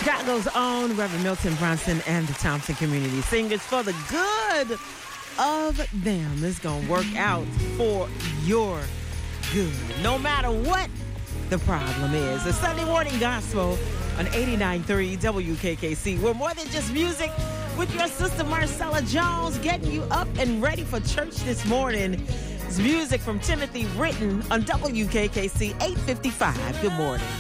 Chicago's own Reverend Milton Bronson and the Thompson Community Singers, for the good of them. It's going to work out for your good, no matter what the problem is. The Sunday Morning Gospel on 89.3 WKKC. We're more than just music, with your sister Marcella Jones, getting you up and ready for church this morning. It's music from Timothy written on WKKC 855. Good morning.